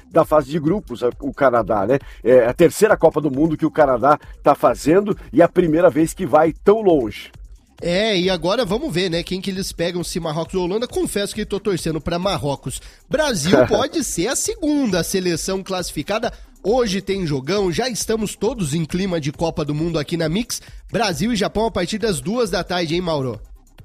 da fase de grupos, o Canadá, né? É a terceira Copa do Mundo que o Canadá está fazendo e a primeira vez que vai tão longe. E agora vamos ver, né, quem que eles pegam, se Marrocos ou Holanda. Confesso que tô torcendo para Marrocos. Brasil pode ser a segunda seleção classificada. Hoje tem jogão, já estamos todos em clima de Copa do Mundo aqui na Mix. Brasil e Japão a partir das 2h, hein, Mauro?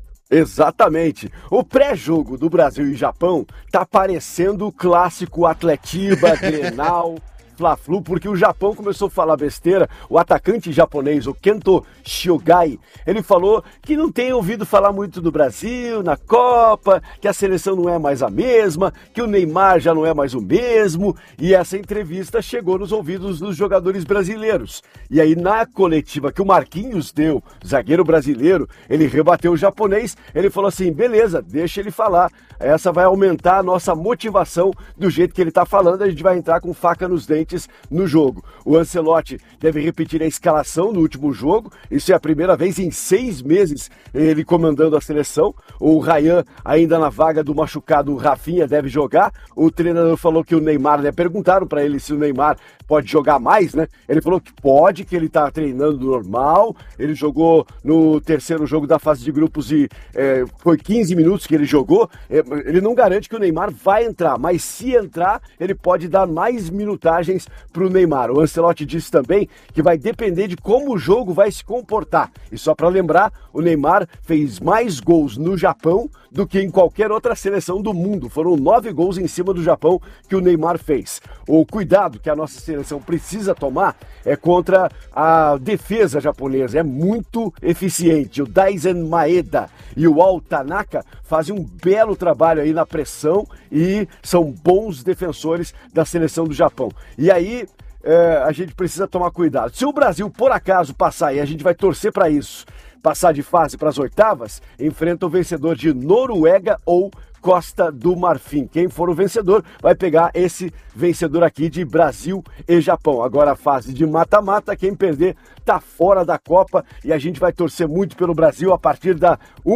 Exatamente. O pré-jogo do Brasil e Japão tá parecendo o clássico Atletiba, Grenal, Fla-Flu, porque o Japão começou a falar besteira. O atacante japonês, o Kento Shiogai, ele falou que não tem ouvido falar muito do Brasil na Copa, que a seleção não é mais a mesma, que o Neymar já não é mais o mesmo, e essa entrevista chegou nos ouvidos dos jogadores brasileiros. E aí na coletiva que o Marquinhos deu, zagueiro brasileiro, ele rebateu o japonês, ele falou assim, beleza, deixa ele falar, essa vai aumentar a nossa motivação do jeito que ele tá falando, a gente vai entrar com faca nos dentes no jogo. O Ancelotti deve repetir a escalação no último jogo, isso é a primeira vez em 6 meses ele comandando a seleção. O Ryan ainda na vaga do machucado Rafinha deve jogar. O treinador falou que o Neymar, né, perguntaram para ele se o Neymar pode jogar mais, né? Ele falou que pode, que ele tá treinando normal. Ele jogou no terceiro jogo da fase de grupos e foi 15 minutos que ele jogou. Ele não garante que o Neymar vai entrar, mas se entrar, ele pode dar mais minutagens para o Neymar. O Ancelotti disse também que vai depender de como o jogo vai se comportar. E só para lembrar, o Neymar fez mais gols no Japão do que em qualquer outra seleção do mundo. Foram 9 gols em cima do Japão que o Neymar fez. O cuidado que a nossa seleção precisa tomar é contra a defesa japonesa. É muito eficiente. O Daisen Maeda e o Ao Tanaka fazem um belo trabalho aí na pressão e são bons defensores da seleção do Japão. E aí a gente precisa tomar cuidado. Se o Brasil, por acaso, passar, e a gente vai torcer para isso, passar de fase para as oitavas, enfrenta o vencedor de Noruega ou Costa do Marfim. Quem for o vencedor vai pegar esse vencedor aqui de Brasil e Japão. Agora a fase de mata-mata, quem perder tá fora da Copa e a gente vai torcer muito pelo Brasil a partir da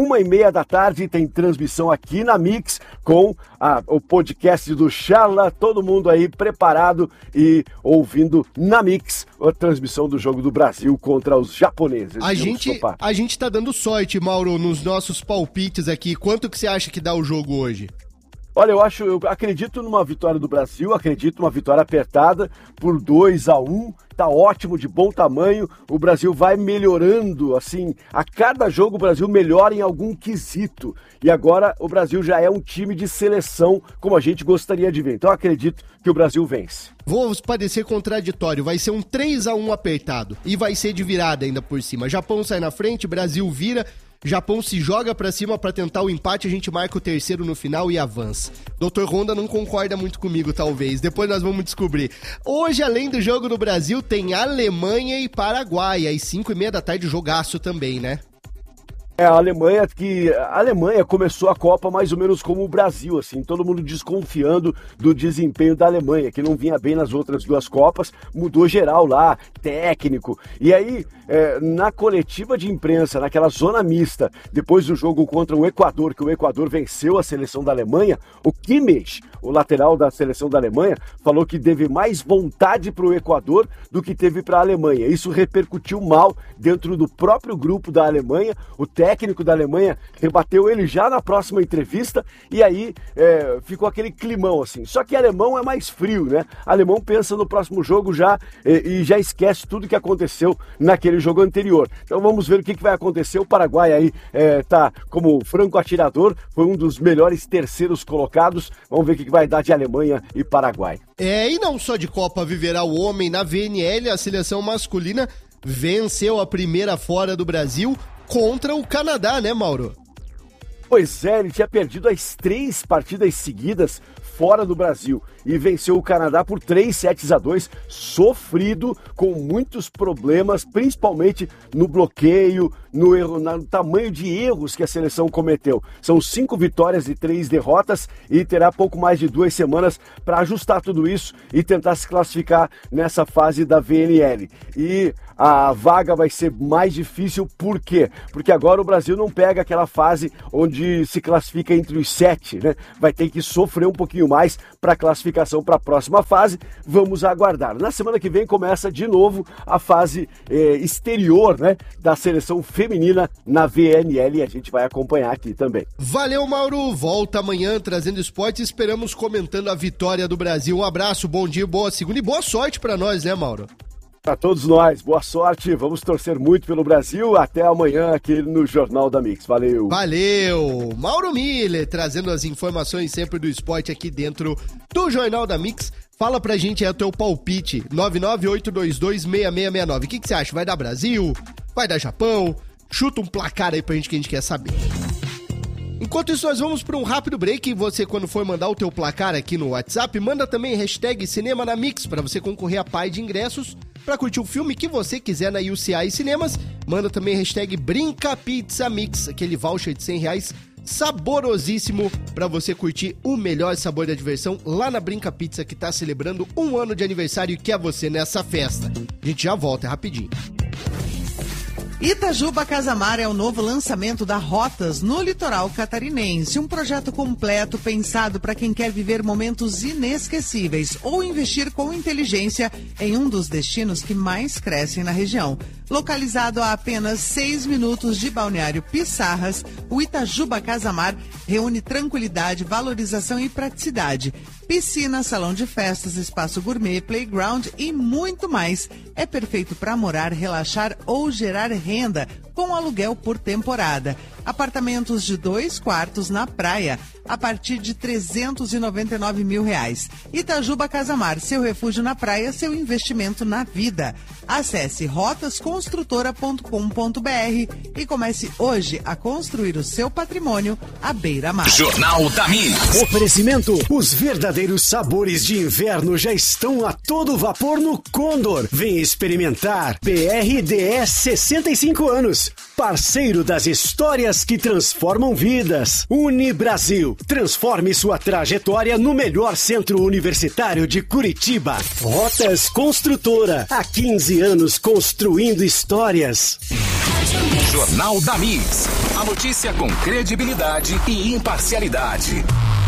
1h30 tem transmissão aqui na Mix com o podcast do Charla, todo mundo aí preparado e ouvindo na Mix a transmissão do jogo do Brasil contra os japoneses. A gente tá dando sorte, Mauro, nos nossos palpites aqui. Quanto que você acha que dá o jogo hoje? Olha, eu acredito numa vitória do Brasil, acredito numa vitória apertada por 2-1, tá ótimo, de bom tamanho, o Brasil vai melhorando, assim, a cada jogo o Brasil melhora em algum quesito, e agora o Brasil já é um time de seleção como a gente gostaria de ver, então eu acredito que o Brasil vence. Vou parecer contraditório, vai ser um 3-1 apertado, e vai ser de virada ainda por cima, Japão sai na frente, Brasil vira, Japão se joga pra cima pra tentar o empate, a gente marca o terceiro no final e avança. Dr. Honda não concorda muito comigo, talvez. Depois nós vamos descobrir. Hoje, além do jogo no Brasil, tem Alemanha e Paraguai. Às 5h30, jogaço também, né? A Alemanha começou a Copa mais ou menos como o Brasil, assim, todo mundo desconfiando do desempenho da Alemanha, que não vinha bem nas outras 2 Copas, mudou geral lá, técnico, e aí na coletiva de imprensa, naquela zona mista, depois do jogo contra o Equador, que o Equador venceu a seleção da Alemanha, o Kimmich, o lateral da seleção da Alemanha, falou que teve mais vontade para o Equador do que teve para a Alemanha. Isso repercutiu mal dentro do próprio grupo da Alemanha. O técnico da Alemanha rebateu ele já na próxima entrevista e aí ficou aquele climão assim. Só que alemão é mais frio, né? Alemão pensa no próximo jogo já e já esquece tudo que aconteceu naquele jogo anterior. Então vamos ver o que vai acontecer. O Paraguai aí tá como franco atirador, foi um dos melhores terceiros colocados. Vamos ver o que vai dar de Alemanha e Paraguai. E não só de Copa viverá o homem na VNL, a seleção masculina venceu a primeira fora do Brasil contra o Canadá, né, Mauro? Pois é, ele tinha perdido as 3 partidas seguidas fora do Brasil e venceu o Canadá por 3-2, sofrido, com muitos problemas, principalmente no bloqueio, no tamanho de erros que a seleção cometeu. São 5 vitórias e 3 derrotas e terá pouco mais de 2 semanas para ajustar tudo isso e tentar se classificar nessa fase da VNL. E a vaga vai ser mais difícil. Por quê? Porque agora o Brasil não pega aquela fase onde se classifica entre os 7, né? Vai ter que sofrer um pouquinho mais para a classificação para a próxima fase. Vamos aguardar. Na semana que vem começa de novo a fase exterior, né, da seleção feminina na VNL, e a gente vai acompanhar aqui também. Valeu, Mauro. Volta amanhã trazendo esporte. Esperamos comentando a vitória do Brasil. Um abraço, bom dia, boa segunda e boa sorte para nós, né, Mauro? Para todos nós, boa sorte. Vamos torcer muito pelo Brasil. Até amanhã aqui no Jornal da Mix. Valeu. Valeu. Mauro Miller trazendo as informações sempre do esporte aqui dentro do Jornal da Mix. Fala pra gente aí o teu palpite, 998226669. O que você acha? Vai dar Brasil? Vai dar Japão? Chuta um placar aí pra gente que a gente quer saber. Enquanto isso, nós vamos para um rápido break. Você, quando for mandar o teu placar aqui no WhatsApp, manda também hashtag Cinema na Mix para você concorrer a par de ingressos para curtir o filme que você quiser na UCI Cinemas. Manda também hashtag Brinca Pizza Mix, aquele voucher de R$100 saborosíssimo para você curtir o melhor sabor da diversão lá na Brinca Pizza, que tá celebrando 1 ano de aniversário e quer você nessa festa. A gente já volta, é rapidinho. Itajuba Casamar é o novo lançamento da Rotas no litoral catarinense. Um projeto completo pensado para quem quer viver momentos inesquecíveis ou investir com inteligência em um dos destinos que mais crescem na região. Localizado a apenas 6 minutos de Balneário Pissarras, o Itajuba Casamar reúne tranquilidade, valorização e praticidade. Piscina, salão de festas, espaço gourmet, playground e muito mais. É perfeito para morar, relaxar ou gerar renda com aluguel por temporada. Apartamentos de 2 quartos na praia a partir de R$399 mil. Itajuba Casamar, seu refúgio na praia, seu investimento na vida. Acesse rotasconstrutora.com.br e comece hoje a construir o seu patrimônio à beira-mar. Jornal da Mix. Oferecimento: os verdadeiros sabores de inverno já estão a todo vapor no Condor. Vem experimentar. BRDS 65 anos. Parceiro das histórias que transformam vidas. Unibrasil. Transforme sua trajetória no melhor centro universitário de Curitiba. Rotas Construtora. Há 15 anos construindo histórias. Jornal da Mix. A notícia com credibilidade e imparcialidade.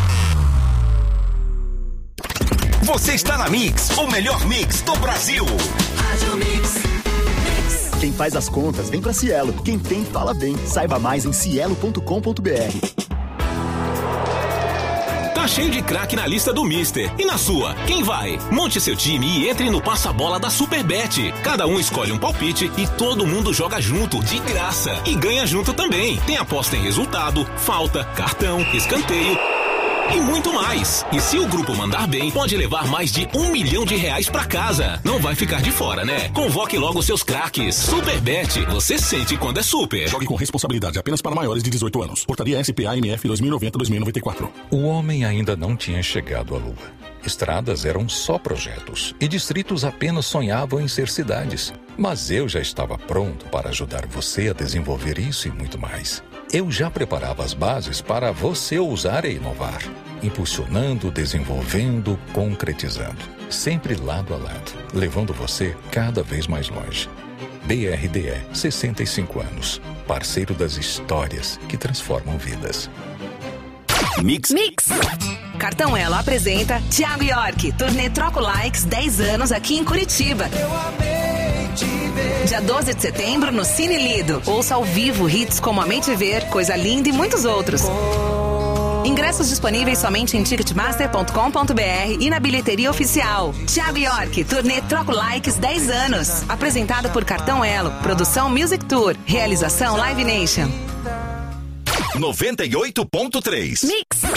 Você está na Mix, o melhor mix do Brasil. Quem faz as contas vem pra Cielo. Quem tem, fala bem. Saiba mais em cielo.com.br. Tá cheio de craque na lista do Mister. E na sua? Quem vai? Monte seu time e entre no Passa-Bola da Superbet. Cada um escolhe um palpite e todo mundo joga junto, de graça. E ganha junto também. Tem aposta em resultado, falta, cartão, escanteio e muito mais. E se o grupo mandar bem, pode levar mais de R$1 milhão pra casa. Não vai ficar de fora, né? Convoque logo seus craques. Superbet, você sente quando é super. Jogue com responsabilidade, apenas para maiores de 18 anos. Portaria SPA-MF 2090-2094. O homem ainda não tinha chegado à Lua. Estradas eram só projetos e distritos apenas sonhavam em ser cidades. Mas eu já estava pronto para ajudar você a desenvolver isso e muito mais. Eu já preparava as bases para você ousar e inovar, impulsionando, desenvolvendo, concretizando, sempre lado a lado, levando você cada vez mais longe. BRDE, 65 anos, parceiro das histórias que transformam vidas. Mix. Cartão Elo apresenta Thiago York, turnê Troco Likes 10 anos aqui em Curitiba. Dia 12 de setembro no Cine Lido. Ouça ao vivo hits como A Mente Ver, Coisa Linda e muitos outros. Ingressos disponíveis somente em ticketmaster.com.br e na bilheteria oficial. Thiago York, turnê Troco Likes 10 anos. Apresentado por Cartão Elo. Produção Music Tour. Realização Live Nation. 98.3. Mix.